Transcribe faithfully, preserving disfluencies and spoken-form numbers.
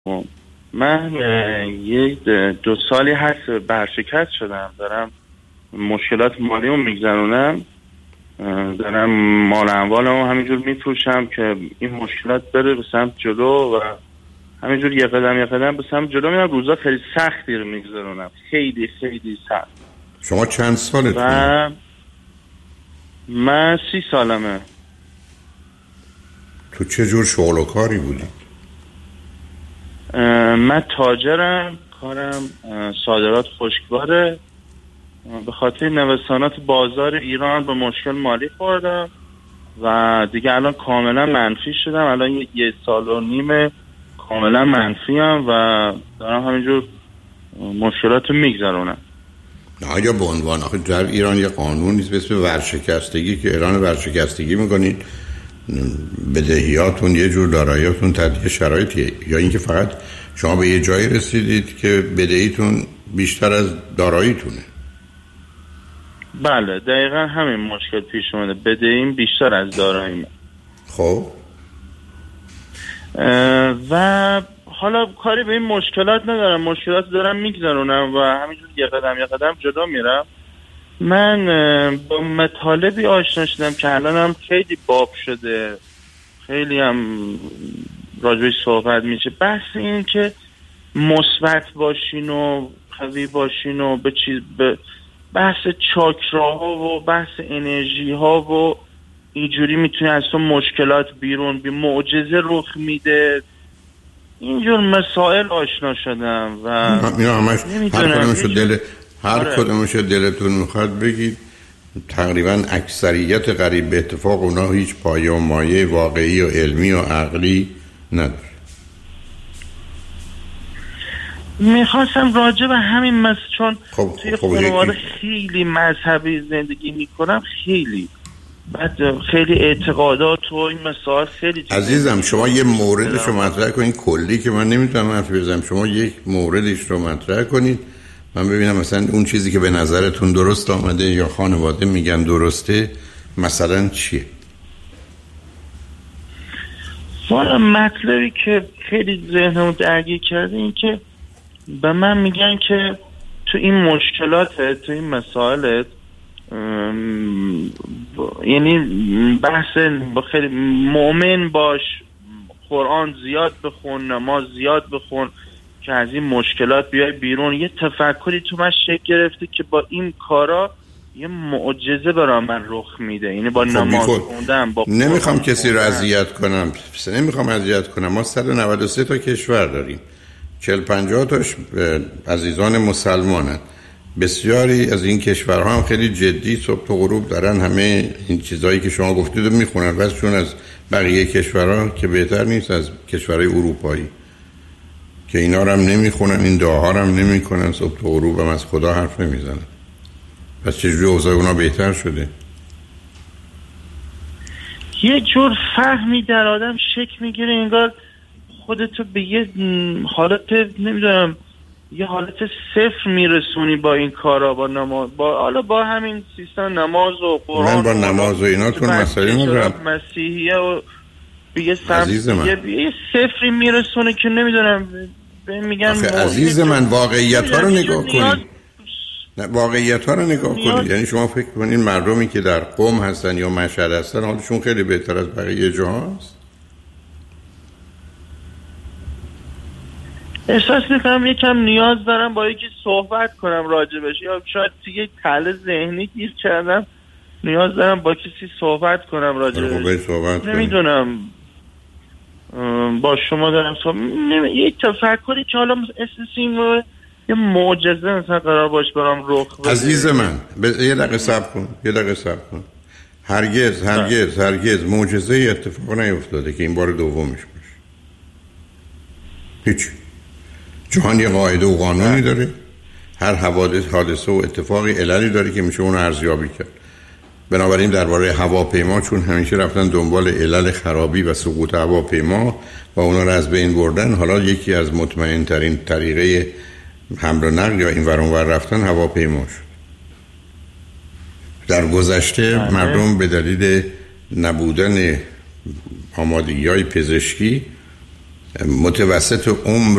من یه دو سالی هست برشکست شدم، دارم مشکلات مالیمو میگذرونم، دارم مال اموالمو همینجور میفروشم که این مشکلات بره به سمت جلو و همینجور یه قدم یه قدم به سمت جلو میرم. روزا خیلی سختی رو میگذرونم، خیلی خیلی سخت. شما چند سالتونه؟ و من سی سالمه. تو چه جور شغل و کاری بودی؟ من تاجرم، کارم صادرات خشکباره. به خاطر نوسانات بازار ایران به مشکل مالی خوردم و دیگه الان کاملا منفی شدم. الان یه, یه سال و نیم کاملا منفی هم و دارم همینجور مشکلات رو میگذرونم. نه یا به عنوان آخه در ایران یه قانون نیست به اسم ورشکستگی که اعلان ورشکستگی میکنید، بدهیاتون یه جور داراییاتون تحت شرایطیه، یا اینکه فقط شما به یه جایی رسیدید که بدهیتون بیشتر از داراییتونه؟ بله دقیقا همین مشکل پیش اومده، بدهیم بیشتر از داراییمه. خب و حالا کاری به این مشکلات ندارم، مشکلات دارم میگذرونم و همینجور یه قدم یه قدم جدا میرم. من با مطالبی آشنا شدم که الانم خیلی باب شده، خیلی هم راجبش صحبت میشه. بحث این که مثبت باشین و قوی باشین و به چیز به بحث چاکراها و بحث انرژی ها و اینجوری میتونه از تو مشکلات بیرون بی معجزه رخ میده. اینجور مسائل آشنا شدم و اینا همش هر کدومشو دل هر آره. کدومشو دلتون میخواد بگید. تقریبا اکثریت قریب به اتفاق اونا هیچ پایه و مایه واقعی و علمی و عقلی نداره. میخواستم راجع به همین مثل چون خب توی خب خانواده خیلی مذهبی زندگی میکنم، خیلی بعد خیلی اعتقادات و این مسائل خیلی عزیزم شما یه موردش رو مطرح کنید کلی که من نمیتونم حرف بزنم. شما یک موردش رو مطرح کنید من ببینم مثلا اون چیزی که به نظرتون درست آمده یا خانواده میگن درسته مثلا چیه. والا مطلبی که خیلی ذهنمو درگیر کرده این که به من میگن که تو این مشکلاتت، تو این مسائلت، یعنی بحث خیلی مؤمن باش، قرآن زیاد بخون، نماز زیاد بخون که از این مشکلات بیای بیرون. یه تفکری تو من شکل گرفته که با این کارا یه معجزه برای من رخ میده. یعنی با نماز خوندن، با نمیخوام کسی رو اذیت کنم، نمیخوام اذیت کنم. ما صد و نود و سه تا کشور داریم، چهل پنجاه تاش عزیزان مسلمانن. بسیاری از این کشورها هم خیلی جدی صبح تا غروب دارن همه این چیزایی که شما گفتید رو میخونن، بس چون از بقیه کشورها که بهتر نیست از کشورهای اروپایی که اینا رو هم نمیخونن، این دعاها رو هم نمیکنن، صبح تا غروب هم از خدا حرف نمیزنن. پس چجوری اوضاع اونا بهتر شده؟ یه جور فهمی در آدم شکل میگیره، انگار خودتو به یه حالت نمیدونم یه حالت صفر میرسونی با این کارا، با نماز، با حالا با همین سیستم نماز و قرآن. من با نماز و اینا تون مسئله ندارم. مسیحیه و به یه سمت یه صفری میرسونه که نمیدونم میگن. عزیز من واقعیت ها رو نگاه کنید. نه واقعیت ها رو نگاه کنید. یعنی شما فکر کنید مردمی که در قم هستن یا مشهد هستن حالشون خیلی بهتر از بقیه جاهاست؟ احساس میکنم یکم نیاز دارم با یکی صحبت کنم راجبش، یا شاید دیگه تله ذهنی گیر کردم، نیاز دارم با کسی صحبت کنم راجبش. صحبت نمیدونم با شما دارم صحبت نمی... یک تفکری که حالا اساسیم رو یه معجزه مثلا قرار باش برام رخ بده. عزیز من ب... یه دقیقه صبر کن یه دقیقه صبر کن هرگز هرگز هرگز معجزه اتفاق نیفتاده که این بار دومش باشه. هیچ. جهان یه قاعده و قانونی داره، هر حوادث حادثه و اتفاقی عللی داره که میشه اون ارزیابی کرد. بنابراین درباره هواپیما چون همیشه رفتن دنبال علل خرابی و سقوط هواپیما و اونا رو از بین بردن، حالا یکی از مطمئن ترین طریقه حمل و نقل یا این ور اون ور رفتن هواپیما شد. در گذشته مردم به دلیل نبودن آمادگی‌های پزشکی متوسط عمر